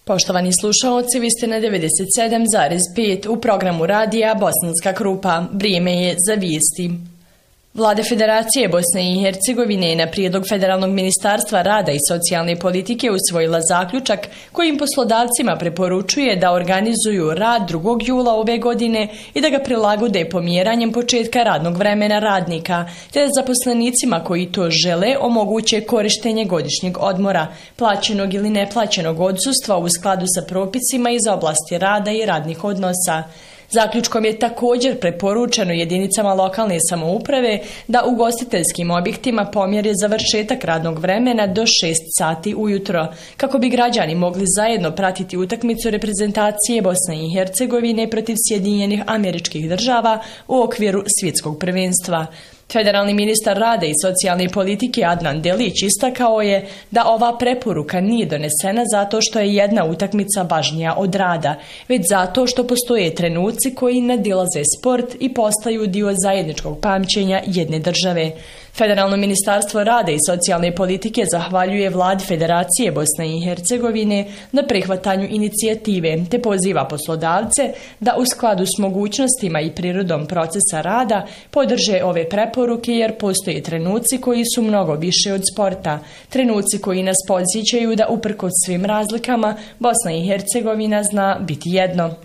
Poštovani slušaoci, vi ste na 97,5 u programu radija Bosanska Krupa. Vrijeme je za vijesti. Vlada Federacije Bosne i Hercegovine je na prijedlog Federalnog ministarstva rada i socijalne politike usvojila zaključak kojim poslodavcima preporučuje da organizuju rad 2. jula ove godine i da ga prilagode pomjeranjem početka radnog vremena radnika, te da zaposlenicima koji to žele omoguće korištenje godišnjeg odmora, plaćenog ili neplaćenog odsustva u skladu sa propisima iz oblasti rada i radnih odnosa. Zaključkom je također preporučeno jedinicama lokalne samouprave da ugostiteljskim objektima pomjere završetak radnog vremena do 6 sati ujutro, kako bi građani mogli zajedno pratiti utakmicu reprezentacije Bosne i Hercegovine protiv Sjedinjenih Američkih Država u okviru svjetskog prvenstva. Federalni ministar rada i socijalne politike Adnan Delić istakao je da ova preporuka nije donesena zato što je jedna utakmica važnija od rada, već zato što postoje trenuci koji nadilaze sport i postaju dio zajedničkog pamćenja jedne države. Federalno ministarstvo rada i socijalne politike zahvaljuje Vladi Federacije Bosne i Hercegovine na prihvatanju inicijative, te poziva poslodavce da u skladu s mogućnostima i prirodom procesa rada podrže ove preporuke, jer postoje trenuci koji su mnogo više od sporta, trenuci koji nas podsjećaju da uprkos svim razlikama Bosna i Hercegovina zna biti jedno.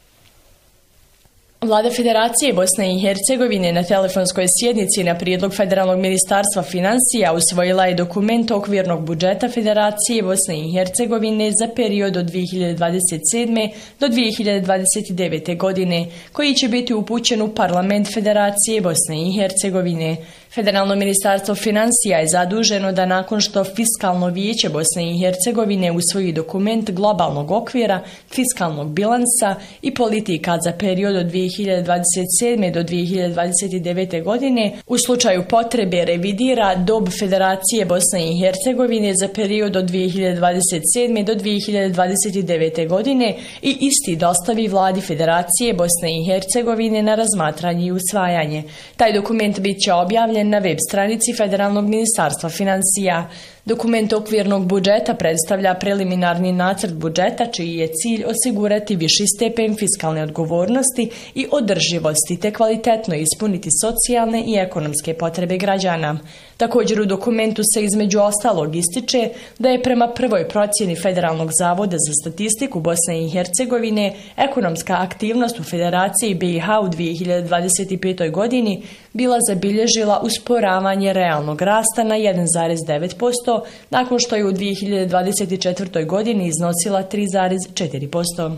Vlada Federacije Bosne i Hercegovine na telefonskoj sjednici na prijedlog Federalnog ministarstva financija usvojila je dokument okvirnog budžeta Federacije Bosne i Hercegovine za period od 2027. do 2029. godine, koji će biti upućen u Parlament Federacije Bosne i Hercegovine. Federalno ministarstvo financija je zaduženo da nakon što Fiskalno vijeće Bosne i Hercegovine usvoji dokument globalnog okvira, fiskalnog bilansa i politika za period od 2027. do 2029. godine, u slučaju potrebe revidira dob Federacije Bosne i Hercegovine za period od 2027. do 2029. godine i isti dostavi Vladi Federacije Bosne i Hercegovine na razmatranje i usvajanje. Taj dokument bit će objavljen na web stranici Federalnog ministarstva financija. Dokument okvirnog budžeta predstavlja preliminarni nacrt budžeta čiji je cilj osigurati viši stepen fiskalne odgovornosti i održivosti te kvalitetno ispuniti socijalne i ekonomske potrebe građana. Također u dokumentu se između ostalog ističe da je prema prvoj procjeni Federalnog zavoda za statistiku Bosne i Hercegovine ekonomska aktivnost u Federaciji BiH u 2025. godini bila zabilježila usporavanje realnog rasta na 1,9%, nakon što je u 2024. godini iznosila 3,4%.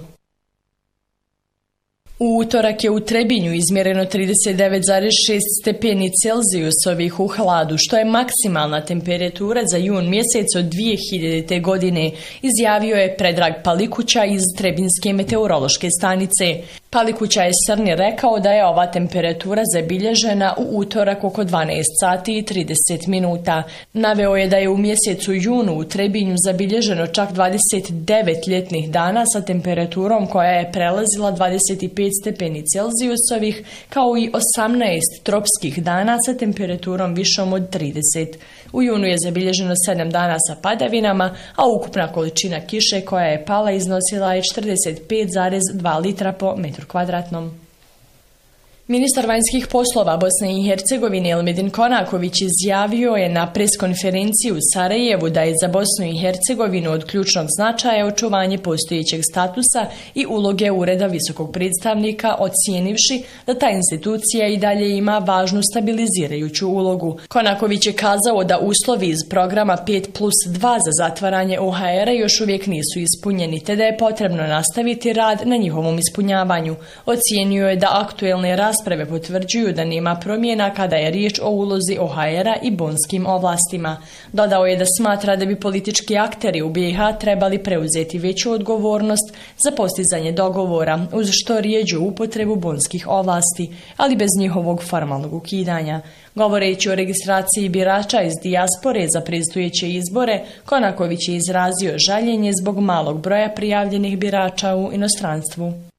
U utorak je u Trebinju izmjereno 39,6 stepeni Celzijusovih u hladu, što je maksimalna temperatura za jun mjesec od 2000. godine, izjavio je Predrag Palikuća iz Trebinske meteorološke stanice. Palikuća je Srni rekao da je ova temperatura zabilježena u utorak oko 12 sati i 30 minuta. Naveo je da je u mjesecu junu u Trebinju zabilježeno čak 29 ljetnih dana sa temperaturom koja je prelazila 25 stepeni Celzijusovih, kao i 18 tropskih dana sa temperaturom višom od 30. U junu je zabilježeno 7 dana sa padavinama, a ukupna količina kiše koja je pala iznosila je 45,2 litra po metru kvadratnom. Ministar vanjskih poslova Bosne i Hercegovine Elmedin Konaković izjavio je na preskonferenciji u Sarajevu da je za Bosnu i Hercegovinu od ključnog značaja očuvanje postojećeg statusa i uloge Ureda visokog predstavnika, ocijenivši da ta institucija i dalje ima važnu stabilizirajuću ulogu. Konaković je kazao da uslovi iz programa 5+2 za zatvaranje OHR-a još uvijek nisu ispunjeni, te da je potrebno nastaviti rad na njihovom ispunjavanju. Ocijenio je da aktuelne rasprave potvrđuju da nema promjena kada je riječ o ulozi OHR-a i bonskim ovlastima. Dodao je da smatra da bi politički akteri u BiH trebali preuzeti veću odgovornost za postizanje dogovora uz što rjeđu upotrebu bonskih ovlasti, ali bez njihovog formalnog ukidanja. Govoreći o registraciji birača iz dijaspore za predstojeće izbore, Konaković je izrazio žaljenje zbog malog broja prijavljenih birača u inostranstvu.